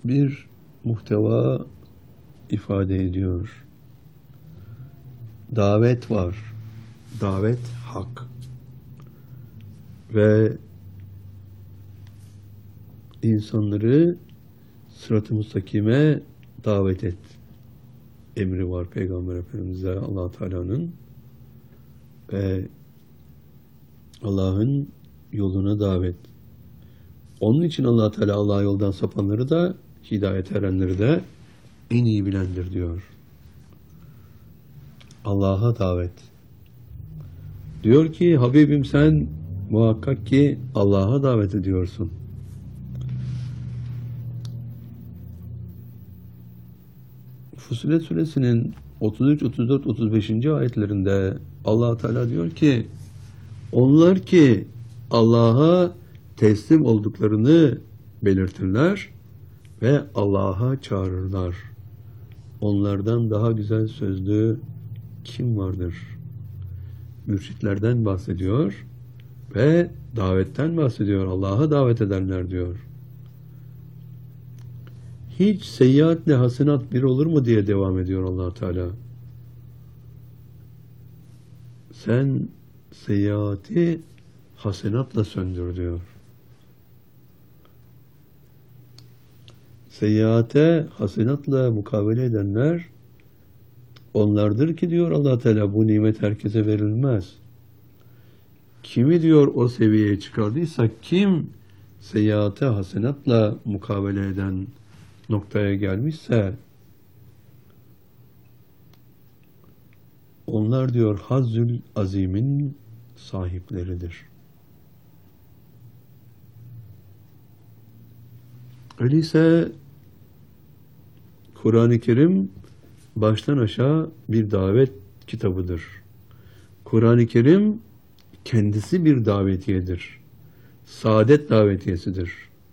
bir muhteva ifade ediyor. Davet var. Davet hak. Ve insanları sırat-ı müstakime davet et emri var Peygamber Efendimiz'e Allah Teala'nın ve Allah'ın yoluna davet. Onun için Allah Teala Allah yoldan sapanları da hidayet erenleri de en iyi bilendir diyor. Allah'a davet. Diyor ki Habibim sen muhakkak ki Allah'a davet ediyorsun. Fussilet suresinin 33, 34, 35. ayetlerinde Allah Teala diyor ki onlar ki Allah'a teslim olduklarını belirtirler ve Allah'a çağırırlar. Onlardan daha güzel sözlü kim vardır? Mürşitlerden bahsediyor ve davetten bahsediyor. Allah'a davet ederler diyor. Hiç seyyiatle hasenat bir olur mu diye devam ediyor Allah Teala. Sen seyyiati hasenatla söndür diyor. Seyyiate hasenatla mukabele edenler onlardır ki diyor Allah Teala bu nimet herkese verilmez. Kimi diyor o seviyeye çıkardıysa kim seyyiate hasenatla mukabele eden noktaya gelmişse onlar diyor Hazzül Azim'in sahipleridir. Öyleyse Kur'an-ı Kerim baştan aşağı bir davet kitabıdır. Kur'an-ı Kerim kendisi bir davetiyedir. Saadet davetiyesidir.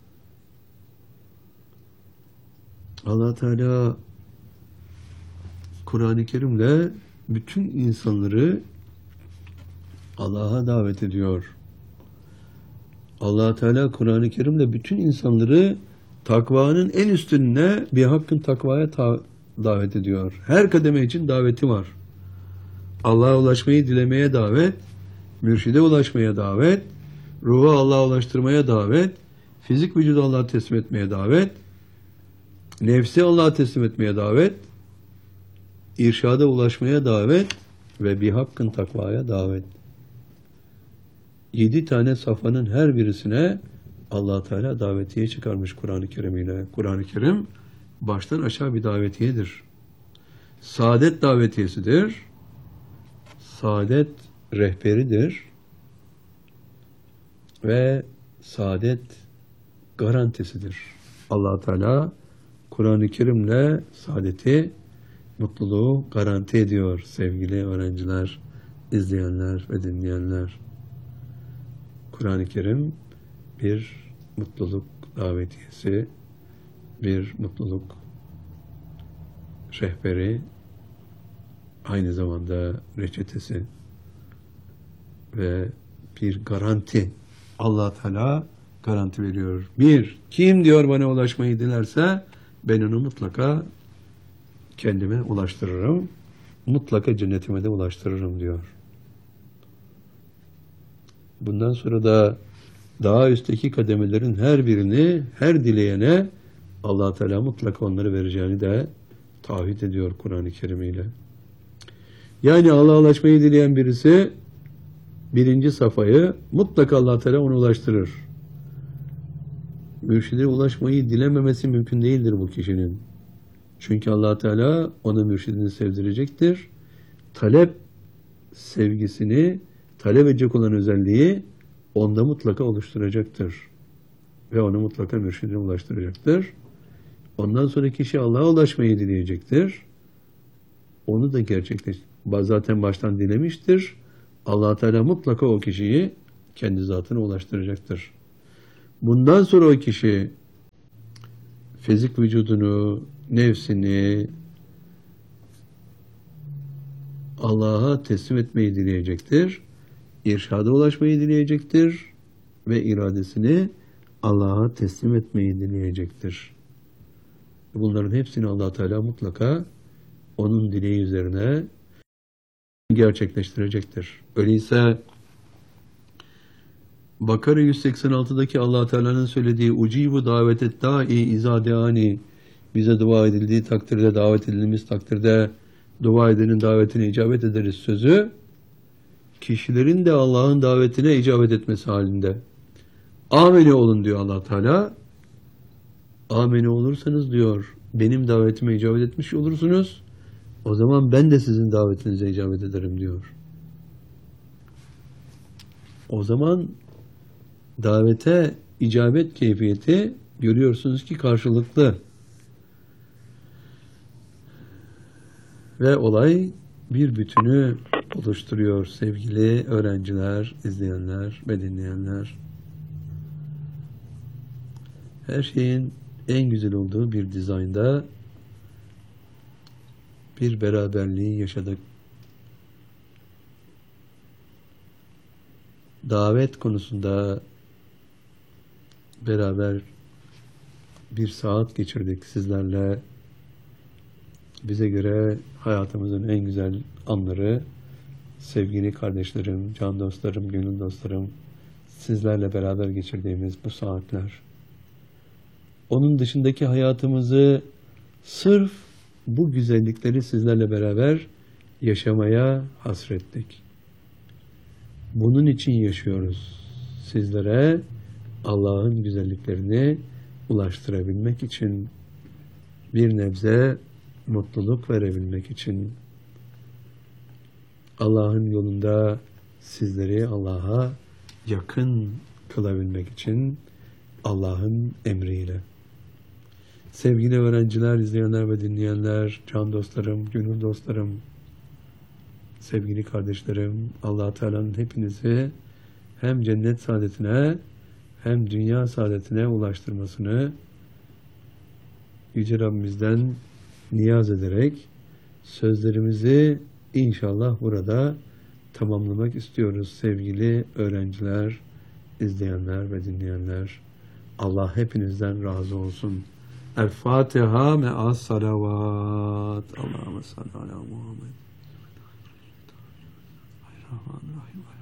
Allah Teala Kur'an-ı Kerim'le bütün insanları Allah'a davet ediyor. Allah Teala Kur'an-ı Kerim'le bütün insanları takvanın en üstününe bir hakkın takvaya davet ediyor. Her kademe için daveti var. Allah'a ulaşmayı dilemeye davet, mürşide ulaşmaya davet, ruhu Allah'a ulaştırmaya davet, fizik vücudu Allah'a teslim etmeye davet, nefsi Allah'a teslim etmeye davet, irşada ulaşmaya davet ve bir hakkın takvaya davet. 7 tane safhanın her birisine Allah Teala davetiye çıkarmış Kur'an-ı Kerim ile. Kur'an-ı Kerim baştan aşağı bir davetiyedir. Saadet davetiyesidir. Saadet rehberidir. Ve saadet garantisidir. Allah Teala Kur'an-ı Kerim'le saadeti, mutluluğu garanti ediyor sevgili öğrenciler, izleyenler ve dinleyenler. Kur'an-ı Kerim bir mutluluk davetiyesi, bir mutluluk rehberi, aynı zamanda reçetesi ve bir garanti. Allah Teala garanti veriyor. Bir, kim diyor bana ulaşmayı dilerse ben onu mutlaka kendime ulaştırırım. Mutlaka cennetime de ulaştırırım diyor. Bundan sonra da daha üstteki kademelerin her birini, her dileyene Allah Teala mutlaka onları vereceğini de taahhüt ediyor Kur'an-ı Kerim ile. Yani Allah'a ulaşmayı dileyen birisi birinci safhayı mutlaka Allah Teala onu ulaştırır. Mürşide ulaşmayı dilememesi mümkün değildir bu kişinin. Çünkü Allah Teala ona mürşidini sevdirecektir. Talep sevgisini, talep edecek olan özelliği onda mutlaka oluşturacaktır. Ve onu mutlaka mürşidine ulaştıracaktır. Ondan sonra kişi Allah'a ulaşmayı dileyecektir. Onu da zaten baştan dilemiştir. Allah Teala mutlaka o kişiyi kendi zatına ulaştıracaktır. Bundan sonra o kişi fizik vücudunu, nefsini Allah'a teslim etmeyi dileyecektir. İrşada ulaşmayı dileyecektir ve iradesini Allah'a teslim etmeyi dileyecektir. Bunların hepsini Allah Teala mutlaka onun dileği üzerine gerçekleştirecektir. Öyleyse Bakara 186'daki Allah Teala'nın söylediği ucibu davetet da'i izâ deâni, bize dua edildiği takdirde, davet edildiğimiz takdirde dua edenin davetine icabet ederiz sözü, kişilerin de Allah'ın davetine icabet etmesi halinde. Amene olun diyor Allah Teala. Amene olursanız diyor, benim davetime icabet etmiş olursunuz. O zaman ben de sizin davetinize icabet ederim diyor. O zaman davete icabet keyfiyeti görüyorsunuz ki karşılıklı. Ve olay bir bütünü oluşturuyor sevgili öğrenciler, izleyenler ve dinleyenler. Her şeyin en güzel olduğu bir dizaynda bir beraberliği yaşadık. Davet konusunda beraber bir saat geçirdik sizlerle. Bize göre hayatımızın en güzel anları, sevgili kardeşlerim, can dostlarım, gönül dostlarım, sizlerle beraber geçirdiğimiz bu saatler. Onun dışındaki hayatımızı sırf bu güzellikleri sizlerle beraber yaşamaya hasrettik. Bunun için yaşıyoruz. Sizlere Allah'ın güzelliklerini ulaştırabilmek için, bir nebze mutluluk verebilmek için, Allah'ın yolunda sizleri Allah'a yakın kılabilmek için, Allah'ın emriyle. Sevgili öğrenciler, izleyenler ve dinleyenler, can dostlarım, gönül dostlarım, sevgili kardeşlerim, Allah Teala'nın hepinizi hem cennet saadetine hem dünya saadetine ulaştırmasını Yüce Rabbimizden niyaz ederek sözlerimizi inşallah burada tamamlamak istiyoruz sevgili öğrenciler, izleyenler ve dinleyenler. Allah hepinizden razı olsun. El Fatiha me'as salavat. Allahümme salli ala Muhammed. Rahmanirrahim.